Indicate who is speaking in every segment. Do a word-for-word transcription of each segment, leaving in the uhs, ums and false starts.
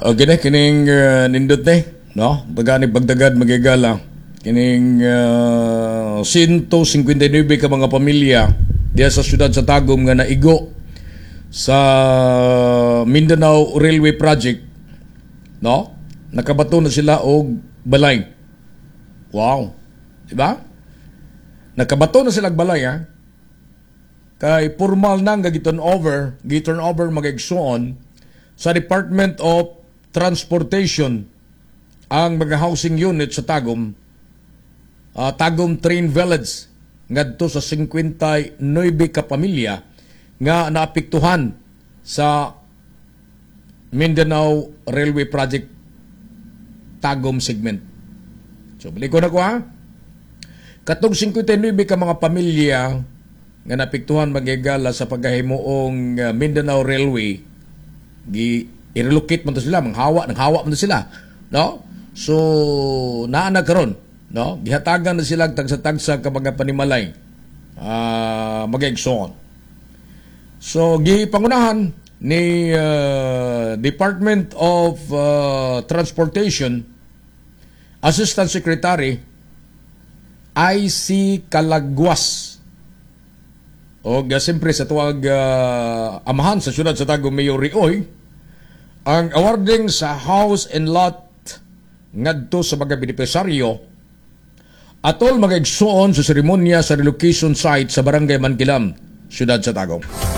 Speaker 1: Okay na, kining uh, nindot na, no? Bagani bagdagad magigala. Kining uh, one hundred fifty-nine ka mga pamilya diya sa syudad sa Tagum nga naigo sa Mindanao Railway Project, no? Nakabato na sila og balay. Wow. Diba? Nakabato na sila og balay, ha? Kay formal nang giturn over, giturn over magigsoon sa Department of Transportation ang mga housing unit sa Tagum, uh, Tagum Train Village, ngadto sa fifty-nine ka pamilya nga naapektuhan sa Mindanao Railway Project Tagum segment. So, balik ko na ko, ha? Katong fifty-nine ka mga pamilya nga naapektuhan magigala sa paghahimuong uh, Mindanao Railway, gi i-relocate man to sila, manghawa, nanghawa man to sila, no? So, naana karon, no? Gihatagan na sila tagsa-tagsa ka mga panimalay, uh, mag-egson. So, gipangunahan ni uh, Department of uh, Transportation Assistant Secretary I C Calagwas, o uh, siyempre sa tuwag uh, amahan sa syudad sa Tagum, Mayor Rioy, ang awarding sa house and lot ngadto sa mga benepisaryo atol mag-igsuon sa seremonya sa relocation site sa Barangay Mankilam, syudad sa Tagum.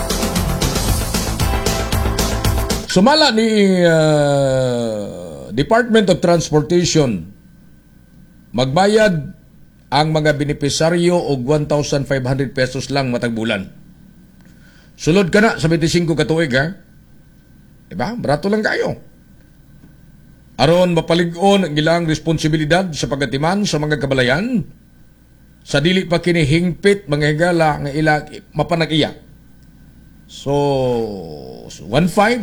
Speaker 1: Sumala ni uh, Department of Transportation magbayad ang mga benepisaryo og one thousand five hundred pesos lang matag bulan. Sulod ka na sa twenty-five ka tuig, ha? Diba? Barato lang kayo. Aron mapalig-on ang ilang responsibilidad sa pagatiman sa mga kabalayan, sa dili pa kini hingpit mga higala nga ila mapanag-iya. So, one point five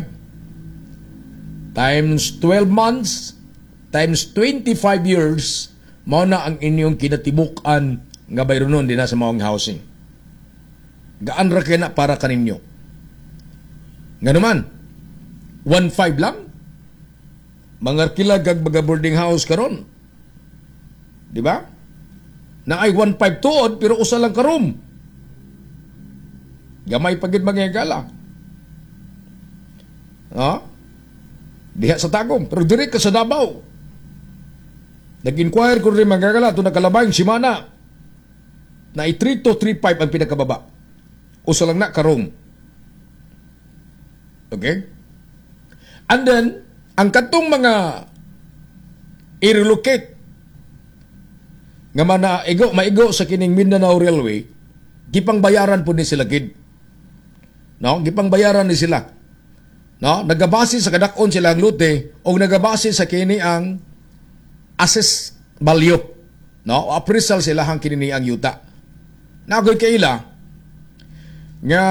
Speaker 1: times twelve months times twenty-five years, mao na ang inyong kinatibukan nga bayronon din na sa maong housing. Gaan ra kay na para kaninyo. Nga naman, one point five lang, mangarkilag kag mga boarding house karon. Di ba? Na ay one point five tuod pero usa lang ka room. Gamay pagid magyagala. Ha? Diha sa Tagum, pero diri ka sa Davao. Nag-inquire ko rin magagala ito nakalabayang simana na i three to three five ang pinakababa. Usa lang na ka room. Okay? And then, ang katong mga i-relocate nga manaigo, maigo sa kining Mindanao Railway, gipang bayaran po ni sila gid. No? Gipang bayaran ni sila. No? Nagabase sa kadakon sila ang lute o nagabase sa kini ang assess value. No? O appraisal sila hang kini ang yuta. Nagoy kaila nga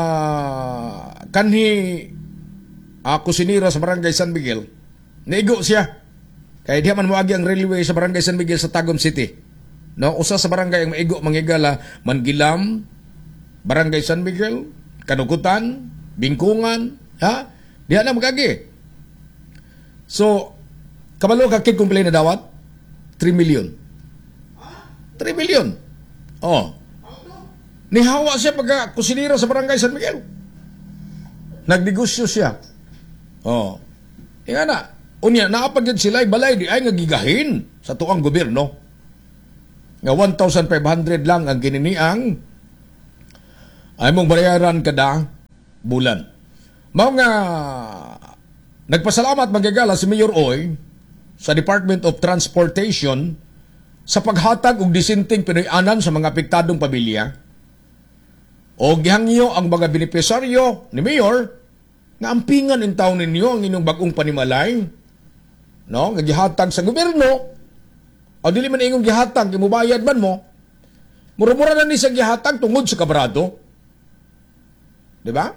Speaker 1: kanhi uh, kusinira sa Barangay San Miguel, naigo siya. Kaya di man moagi ang railway sa Barangay San Miguel sa Tagum City. No, usa sa barangay ang maigo mangigala, Mangilam, Barangay San Miguel, Kanugutan, Bingkungan, ha? Diha na magagi. So, kabalo ka kid complain na dawat three million. three million. Oh. Nihawa siya pagka kusinira sa Barangay San Miguel. Nagnegosyo siya. Oh. Inga na, unya naapagyan sila balay di ay ngagigahin sa tuang gobyerno. Nga one thousand five hundred lang ang gininiang ay mong bayaran kada bulan. Mao nga nagpasalamat magagala si Mayor Oy sa Department of Transportation sa paghatag og disenteng pinoy-anan sa mga apektadong pamilya o gihangyo ang mga benepisaryo ni Mayor nga ampingan in taon ninyo ang inyong bagong panimalay, no? Nga gihatag sa gobyerno o dili man ingong gihatag, imubayad man mo, mura-mura na ni sa gihatag tungod sa kabrado. Di ba?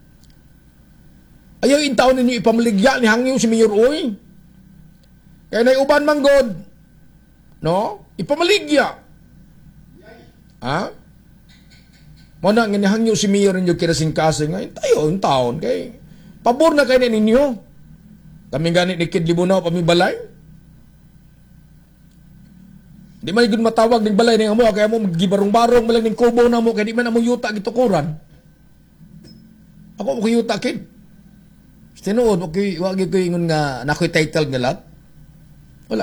Speaker 1: Ayaw in taon ninyo ipamaligya ni hangyo si Mayor Oy. Kaya na uban man god, no? Ipamaligya. Ha? Mo na nga hangyo si Mayor ninyo kinasingkasing ngayon tayo ang taon kay pabor na kayo ninyo. Kami ganit ni Kid Libunaw pa mi balay. Di man gud matawag ning balay ning amo kay amo magibarong-barong malang ning kubo na mo kay di man amo yuta gitukuran. Ako mo yuta kid. Tinuod okay wa gyud ko ingon nga nakoy title nga lot. Wala.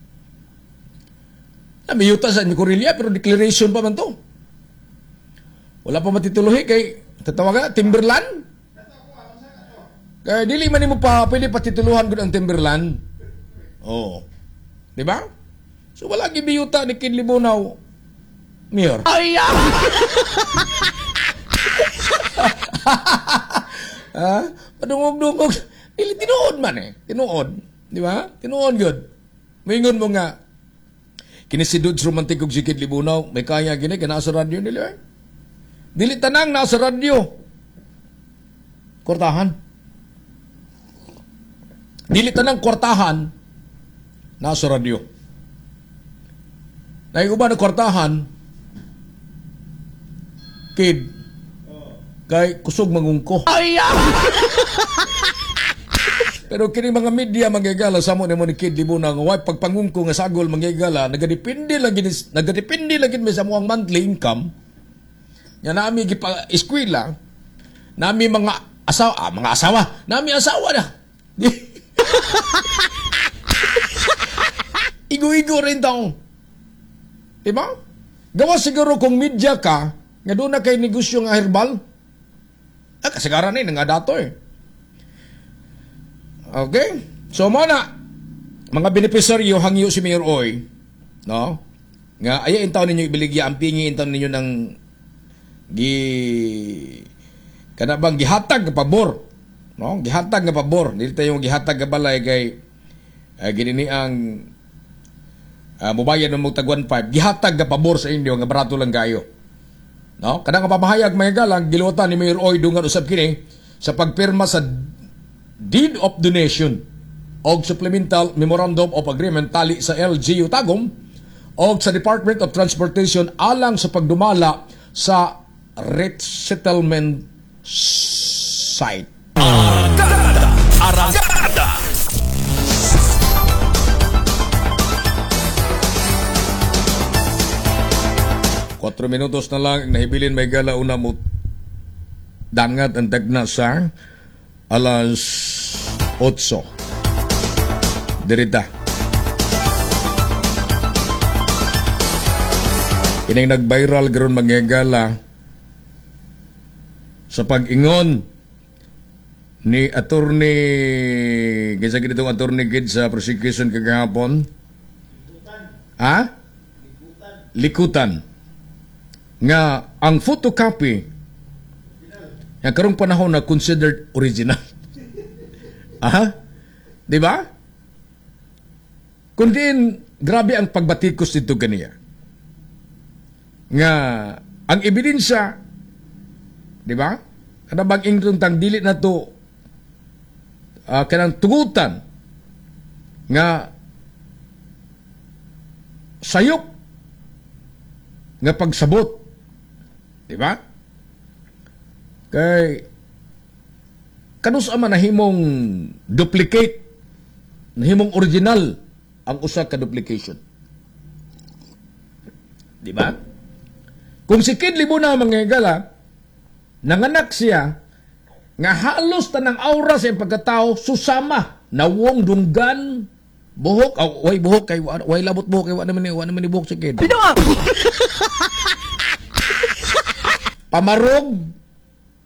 Speaker 1: Na may yuta sa ni Correlia pero declaration pa man to. Wala pa matituluhi kay tatawaga Timberland. Kaya dili man nimo pa pwede patituluhan gud ang Timberland. Oh. Di ba? So wala gi biyuta ni Kid Libunaw. Mayor. Ay. Ha? Padungog-dungog. Dili tinuod man eh. Tinuod. Di ba? Tinuod gud. Moingon mo nga kini si Dudes romantik og si Kid Libunaw, may kaya gini kana sa radyo nila. Eh? Dili tanang nasa radyo. Kortahan. Dili tanang kwartahan nasa radyo. Naiguba na kwartahan Kid kay kusog mangungko. Ay! Pero kini mga media manggigala samo nimo ni Kid Libunaw nga way pagpangungko nga sagol manggigala nagadepende lang gid nagadepende lang gid sa muang monthly income. Nya nami gipa eskwela nami mga asawa ah, mga asawa nami asawa na. Igo-igo rin daw. Diba? Gawa siguro kung media ka, nga doon na kay negosyo nga herbal. Ah, kasagaran eh, nga dato eh. Okay? So, mana, mga benepisaryo, hangyo si Mayor Oy, no? Nga, ay, intaw ninyo ibiligya, ang pingi, intaw ninyo ng gi, kanabang gihatag nga pabor. No? Gihatag nga pabor. Dili tayo gihatag nga balay kay uh, ginini ang uh, mubayan ng mugtag one five. Gihatag nga pabor sa inyo nga barato lang kayo. No? Kada nga pamahayag may galang gilutan ni Mayor Oy dungan usab kini sa pagpirma sa Deed of Donation o Supplemental Memorandum of Agreement tali sa L G U Tagum o sa Department of Transportation alang sa pagdumala sa resettlement site.
Speaker 2: Arangada! Arangada!
Speaker 1: Kwatro minutos na lang nahibilin may gala una mo dangat ang tagna sa alas otso. Dirita. Kining nag-viral garon mangyagala sa pag-ingon ni attorney kaysa gitong attorney gid sa prosecution kagahapon. Ha? Likutan. Likutan. Nga ang photocopy yang karong panahon na considered original. Aha? Di ba? Kundi grabe ang pagbatikos dito ganiya. Nga ang ebidensya, di ba? Kada bang ingtong tang dili na to uh, kanang tugutan nga sayop nga pagsabot. Di ba? Kay kanus ama nahimong duplicate, nahimong original ang usa ka duplication. Di ba? Kung si Kid Libunaw mangyagala, nanganak siya nga halos tanang aura sa iyang pagkatao susama nawong dunggan buhok oh, way buhok kay way labot buhok kay wa naman ni wa naman ni buhok si Kid. Pamarog